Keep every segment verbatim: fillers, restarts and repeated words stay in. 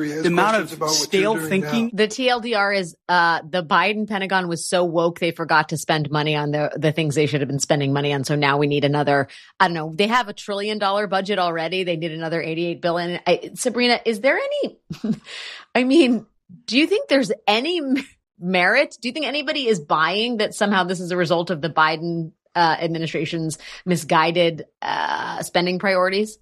The amount of stale thinking. Now. The T L D R is uh, the Biden Pentagon was so woke they forgot to spend money on the the things they should have been spending money on. So now we need another. I don't know. They have a trillion dollar budget already. They need another eighty-eight billion. I, Sabrina, is there any? I mean, do you think there's any merit? Do you think anybody is buying that somehow this is a result of the Biden uh, administration's misguided uh, spending priorities?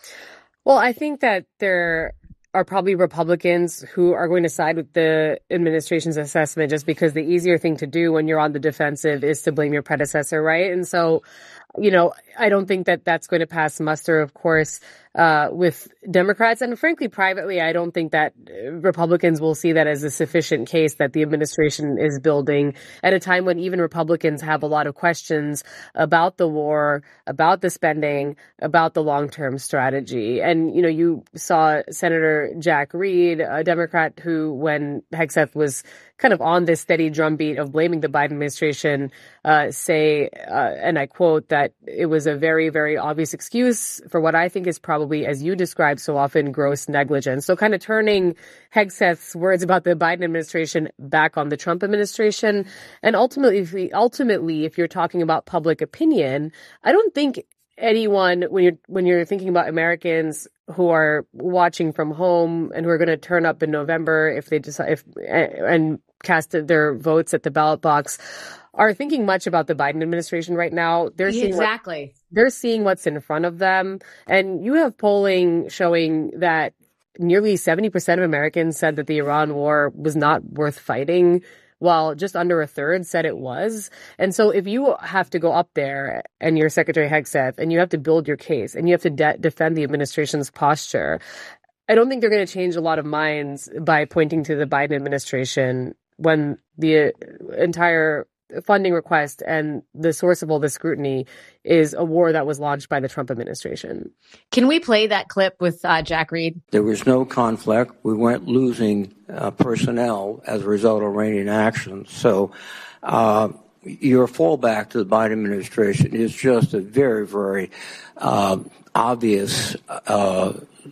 Well, I think that there are probably Republicans who are going to side with the administration's assessment just because the easier thing to do when you're on the defensive is to blame your predecessor, right? And so, you know, I don't think that that's going to pass muster, of course, uh, with Democrats. And frankly, privately, I don't think that Republicans will see that as a sufficient case that the administration is building at a time when even Republicans have a lot of questions about the war, about the spending, about the long-term strategy. And, you know, you saw Senator Jack Reed, a Democrat who, when Hegseth was kind of on this steady drumbeat of blaming the Biden administration, uh, say, uh, and I quote, that it was a very, very obvious excuse for what I think is probably, as you described so often, gross negligence. So kind of turning Hegseth's words about the Biden administration back on the Trump administration. And ultimately, if we, ultimately, if you're talking about public opinion, I don't think anyone, when you're when you're thinking about Americans who are watching from home and who are going to turn up in November if they decide if and cast their votes at the ballot box, are thinking much about the Biden administration right now. They're seeing exactly what, they're seeing what's in front of them, and you have polling showing that nearly seventy percent of Americans said that the Iran war was not worth fighting, while just under a third said it was. And so if you have to go up there and you're Secretary Hegseth and you have to build your case and you have to de- defend the administration's posture, I don't think they're going to change a lot of minds by pointing to the Biden administration when the entire funding request and the source of all the scrutiny is a war that was launched by the Trump administration. Can we play that clip with uh, Jack Reed? There was no conflict. We weren't losing uh, personnel as a result of Iranian actions. So uh, your fallback to the Biden administration is just a very, very uh, obvious uh,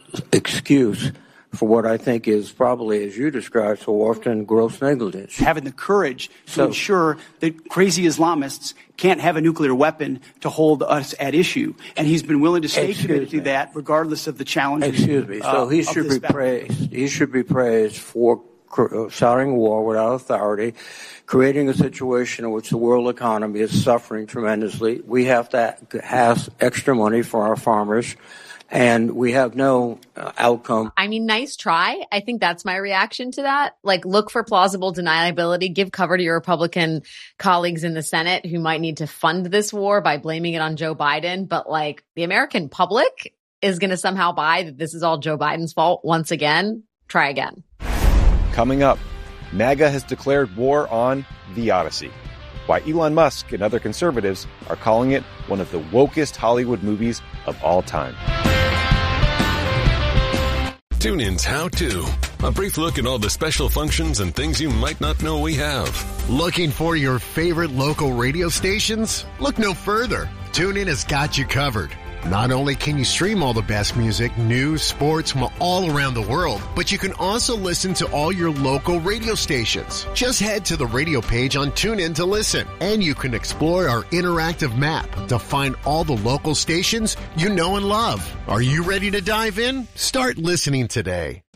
excuse for what I think is probably, as you described so often, gross negligence. Having the courage to so, ensure that crazy Islamists can't have a nuclear weapon to hold us at issue. And he's been willing to stay committed to that regardless of the challenges. Excuse me. So uh, he should be battle. praised. He should be praised for starting war without authority, creating a situation in which the world economy is suffering tremendously. We have to have extra money for our farmers. And we have no uh, outcome. I mean, nice try. I think that's my reaction to that. Like, look for plausible deniability. Give cover to your Republican colleagues in the Senate who might need to fund this war by blaming it on Joe Biden. But like, the American public is going to somehow buy that this is all Joe Biden's fault once again. Try again. Coming up, MAGA has declared war on The Odyssey. Why Elon Musk and other conservatives are calling it one of the wokest Hollywood movies of all time. TuneIn's How To. A brief look at all the special functions and things you might not know we have. Looking for your favorite local radio stations? Look no further. TuneIn has got you covered. Not only can you stream all the best music, news, sports from all around the world, but you can also listen to all your local radio stations. Just head to the radio page on TuneIn to listen, and you can explore our interactive map to find all the local stations you know and love. Are you ready to dive in? Start listening today.